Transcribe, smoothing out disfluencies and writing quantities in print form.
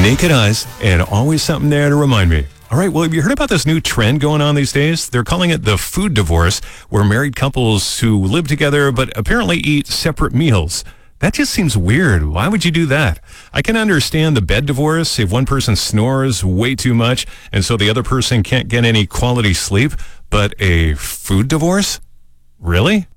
Naked eyes, and always something there to remind me. All right, well, have you heard about this new trend going on these days? They're calling it the food divorce, where married couples who live together but apparently eat separate meals. That just seems weird. Why would you do that? I can understand the bed divorce if one person snores way too much and so the other person can't get any quality sleep, but a food divorce? Really?